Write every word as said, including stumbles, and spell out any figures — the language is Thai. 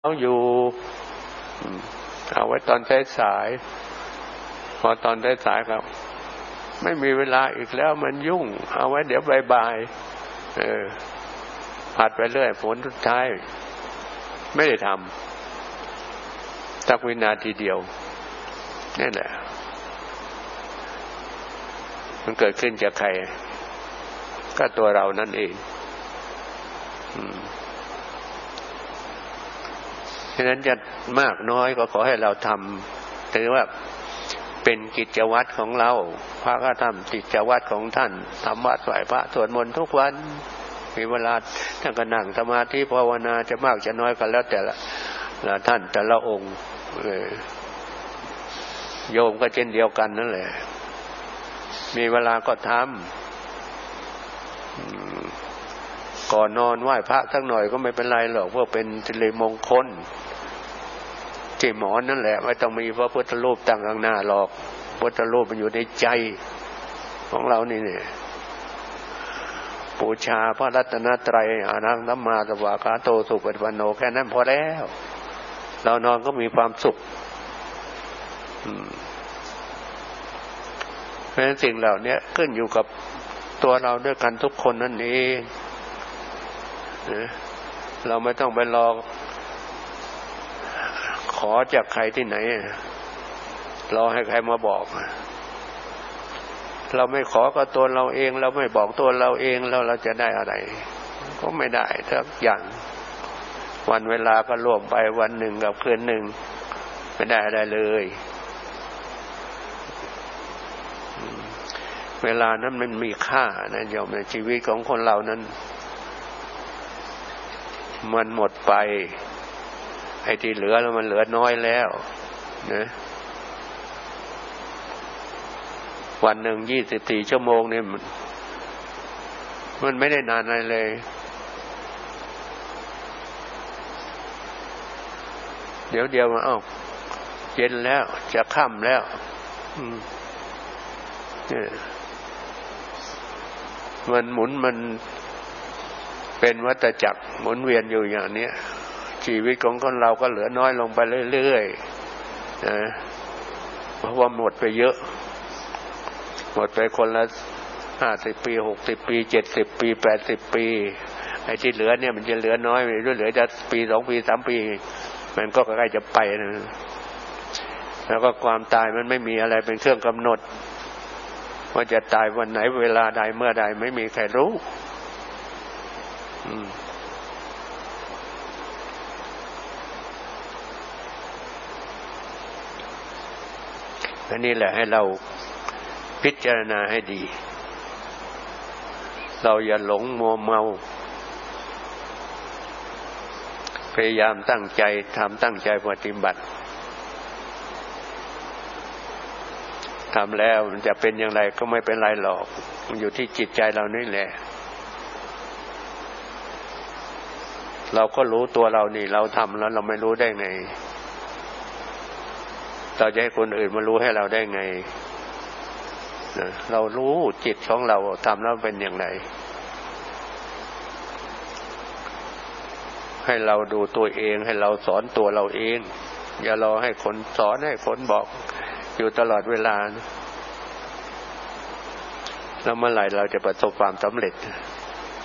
เอาอยู่เอาไว้ตอนสายๆพอตอนสายๆครับไม่มีเวลาอีกแล้วมันยุ่งเอาไว้เดี๋ยวบ่ายๆเออผัดไปเรื่อยผลสุดท้ายไม่ได้ทำสักวินาทีเดียวนี่แหละมันเกิดขึ้นจากใครก็ตัวเรานั่นเองฉะนั้นจะมากน้อยก็ขอให้เราทำถือว่าเป็นกิจวัตรของเราพระก็ทำกิจวัตรของท่านทำวัดไหว้พระสวดมนต์ทุกวันมีเวลาท่านก็นั่งสมาธิภาวนาจะมากจะน้อยก็แล้วแต่ละท่านแต่ละองค์โยมก็เช่นเดียวกันนั่นแหละมีเวลาก็ทำก่อนนอนไหว้พระสักหน่อยก็ไม่เป็นไรหรอกเพราะเป็นสิริมงคลที่หมอนนั่นแหละไม่ต้องมีพระพุทธรูปตั้งข้างหน้าหรอกพุทธรูปมันอยู่ในใจของเรานี่เนี่ยบูชาพระรัตนตรัยอานังธัมมาสวากาโตสุปฏิปันโนแค่นั้นพอแล้วเรานอนก็มีความสุขเพราะฉะนั้นสิ่งเหล่านี้ขึ้นอยู่กับตัวเราด้วยกันทุกคนนั่นเองเราไม่ต้องไปรอขอจากใครที่ไหนรอให้ใครมาบอกเราไม่ขอกับตัวเราเองเราไม่บอกตัวเราเองแล้วเราจะได้อะไรก็ไม่ได้สักอย่างวันเวลาก็ล่วงไปวันหนึ่งกับคืนหนึ่งไม่ได้อะไรเลยเวลานั้นมันมีค่านะโยมในชีวิตของคนเรานั้นมันหมดไปไอ้ที่เหลือแล้วมันเหลือน้อยแล้วนะวันหนึ่งยี่สิบสี่ชั่วโมงเนี่ยมันมันไม่ได้นานอะไรเลยเดี๋ยวเดียวมาเอ้าเย็นแล้วจะค่ำแล้วอืมเนี่ยมันหมุนมันเป็นวัฏจักรหมุนเวียนอยู่อย่างนี้ชีวิตของคนเราก็เหลือน้อยลงไปเรื่อยๆนะเพราะว่าหมดไปเยอะหมดไปคนละห้าสิบปีหกสิบปีเจ็ดสิบปีแปดสิบปีไอ้ที่เหลือเนี่ยมันจะเหลือน้อยไม่รู้เหลือจะปีสองปีสามปีมันก็ใกล้จะไปนะแล้วก็ความตายมันไม่มีอะไรเป็นเครื่องกำหนดว่าจะตายวันไหนเวลาใดเมื่อใดไม่มีใครรู้อันนี้แหละให้เราพิจารณาให้ดีเราอย่าหลงมัวเมาพยายามตั้งใจทำตั้งใจปฏิบัติทำแล้วมันจะเป็นอย่างไรก็ไม่เป็นไรหรอกมันอยู่ที่จิตใจเรานี่แหละเราก็รู้ตัวเรานี่เราทำแล้วเราไม่รู้ได้ไงเราจะให้คนอื่นมารู้ให้เราได้ไงนะเรารู้จิตของเราทำแล้วเป็นอย่างไรให้เราดูตัวเองให้เราสอนตัวเราเองอย่ารอให้คนสอนให้คนบอกอยู่ตลอดเวลาแล้วเมื่อไหร่เราจะประสบความสำเร็จ